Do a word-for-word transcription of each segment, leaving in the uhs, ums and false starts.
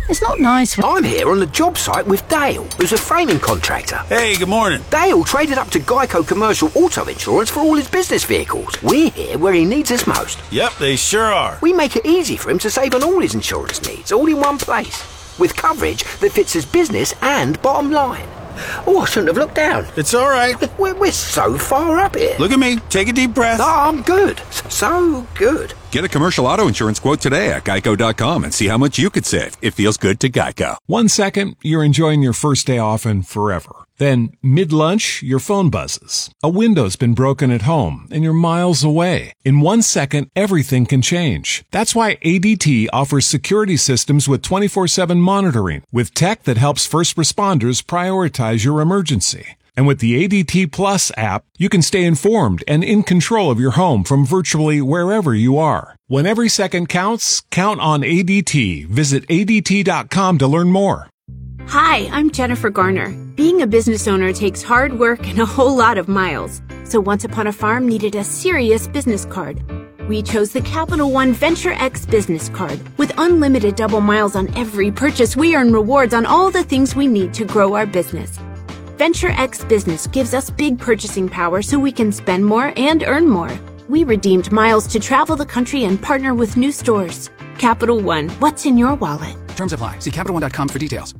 It's not nice. I'm here on the job site with Dale, who's a framing contractor. Hey, good morning. Dale traded up to Geico Commercial Auto Insurance for all his business vehicles. We're here where he needs us most. Yep, they sure are. We make it easy for him to save on all his insurance needs, all in one place, with coverage that fits his business and bottom line. Oh, I shouldn't have looked down. It's all right. We're, we're so far up here. Look at me. Take a deep breath. Oh, I'm good. So good. Get a commercial auto insurance quote today at geico dot com and see how much you could save. It feels good to Geico. One second, you're enjoying your first day off and forever. Then, mid-lunch, your phone buzzes. A window's been broken at home, and you're miles away. In one second, everything can change. That's why A D T offers security systems with twenty-four seven monitoring, with tech that helps first responders prioritize your emergency. And with the A D T Plus app, you can stay informed and in control of your home from virtually wherever you are. When every second counts, count on A D T. Visit A D T dot com to learn more. Hi, I'm Jennifer Garner. Being a business owner takes hard work and a whole lot of miles. So Once Upon a Farm needed a serious business card. We chose the Capital One Venture X business card. With unlimited double miles on every purchase, we earn rewards on all the things we need to grow our business. Venture X Business gives us big purchasing power so we can spend more and earn more. We redeemed miles to travel the country and partner with new stores. Capital One, what's in your wallet? Terms apply. See Capital One dot com for details.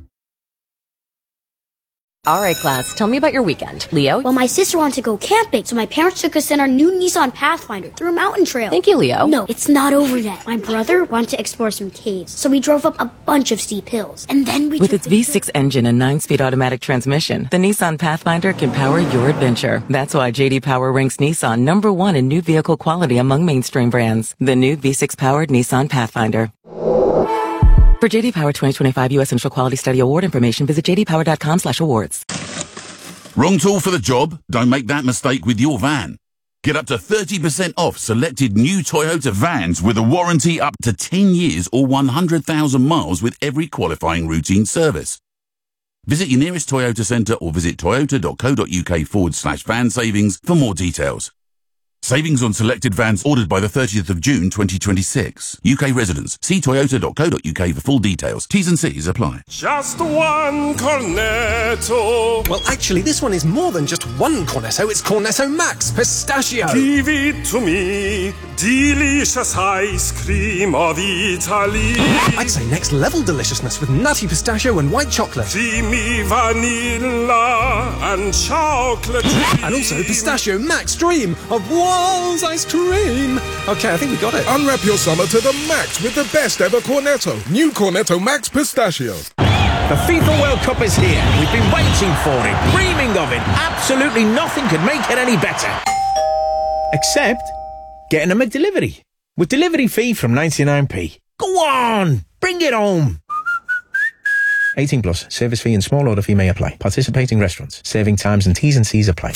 All right, class, tell me about your weekend. Leo? Well, my sister wanted to go camping, so my parents took us in our new Nissan Pathfinder through a mountain trail. Thank you, Leo. No, it's not over yet. My brother wanted to explore some caves, so we drove up a bunch of steep hills. And then we With its V six engine and nine-speed automatic transmission, the Nissan Pathfinder can power your adventure. That's why J D Power ranks Nissan number one in new vehicle quality among mainstream brands. The new V six-powered Nissan Pathfinder. For J D Power twenty twenty-five U S Initial Quality Study Award information, visit j d power dot com slash awards. Wrong tool for the job? Don't make that mistake with your van. Get up to thirty percent off selected new Toyota vans with a warranty up to ten years or one hundred thousand miles with every qualifying routine service. Visit your nearest Toyota centre or visit toyota dot co dot uk forward slash van savings for more details. Savings on selected vans ordered by the thirtieth of June twenty twenty-six. U K residents, see toyota dot co dot uk for full details. T's and C's apply. Just one Cornetto. Well, actually, this one is more than just one Cornetto. It's Cornetto Max Pistachio. Give it to me. Delicious ice cream of Italy. I'd say next level deliciousness with nutty pistachio and white chocolate. Creamy vanilla and chocolate. And also Pistachio Max Dream of Walls ice cream. Okay, I think we got it. Unwrap your summer to the max with the best ever Cornetto. New Cornetto Max Pistachio. The FIFA World Cup is here. We've been waiting for it, dreaming of it. Absolutely nothing could make it any better. Except getting a McDelivery. With delivery fee from ninety-nine p. Go on, bring it home. eighteen plus, service fee and small order fee may apply. Participating restaurants, serving times and T's and C's apply.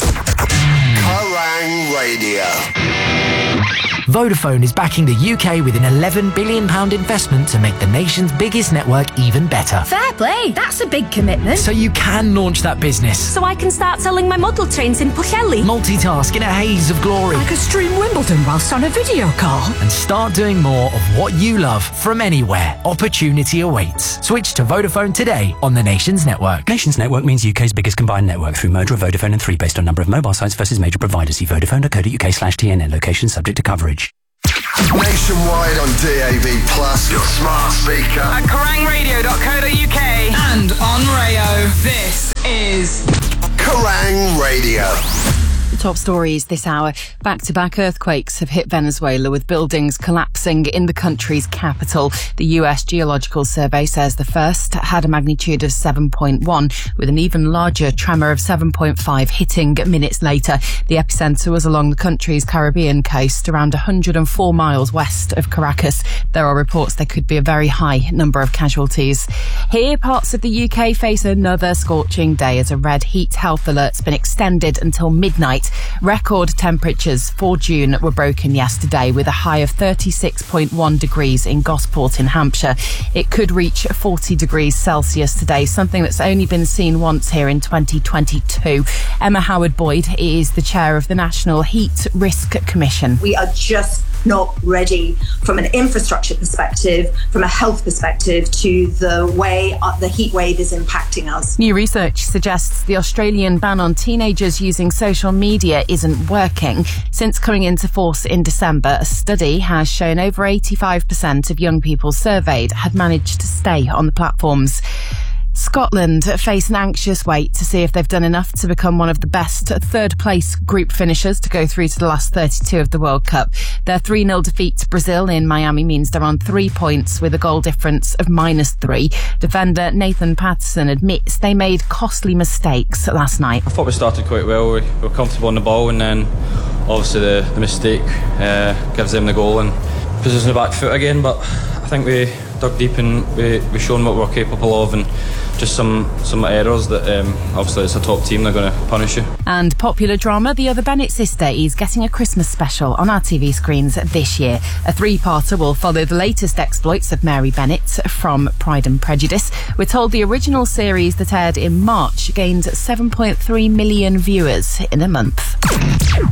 Kerrang Radio. Vodafone is backing the U K with an eleven billion pounds investment to make the nation's biggest network even better. Fair play, that's a big commitment. So you can launch that business. So I can start selling my model trains in Pwllheli. Multitask in a haze of glory. I could stream Wimbledon whilst on a video call. And start doing more of what you love from anywhere. Opportunity awaits. Switch to Vodafone today on the Nations Network. Nations Network means U K's biggest combined network through merger of Vodafone and three based on number of mobile sites versus major providers. See vodafone dot co dot uk slash T N N. Location subject to coverage. Nationwide on D A B Plus, your smart speaker. At kerrang radio dot co dot uk. And on Rayo, this is Kerrang Radio. Top stories this hour. Back-to-back earthquakes have hit Venezuela, with buildings collapsing in the country's capital. The U S Geological Survey says the first had a magnitude of seven point one, with an even larger tremor of seven point five hitting minutes later. The epicenter was along the country's Caribbean coast, around one hundred four miles west of Caracas. There are reports there could be a very high number of casualties. Here, parts of the U K face another scorching day as a red heat health alert's been extended until midnight. Record temperatures for June were broken yesterday with a high of thirty-six point one degrees in Gosport in Hampshire. It could reach forty degrees Celsius today, something that's only been seen once here in twenty twenty-two. Emma Howard-Boyd is the chair of the National Heat Risk Commission. We are just not ready from an infrastructure perspective, from a health perspective, to the way the heat wave is impacting us. New research suggests the Australian ban on teenagers using social media isn't working. Since coming into force in December, a study has shown over eighty-five percent of young people surveyed had managed to stay on the platforms. Scotland face an anxious wait to see if they've done enough to become one of the best third-place group finishers to go through to the last thirty-two of the World Cup. Their three nil defeat to Brazil in Miami means they're on three points with a goal difference of minus three. Defender Nathan Patterson admits they made costly mistakes last night. I thought we started quite well. We were comfortable on the ball, and then obviously the, the mistake uh, gives them the goal and puts us on the back foot again. But I think we dug deep and we, we've shown what we're capable of, and just some, some errors that um, obviously it's a top team, they're going to punish you. And popular drama The Other Bennett Sister is getting a Christmas special on our T V screens this year. A three-parter will follow the latest exploits of Mary Bennett from Pride and Prejudice. We're told the original series that aired in March gained seven point three million viewers in a month.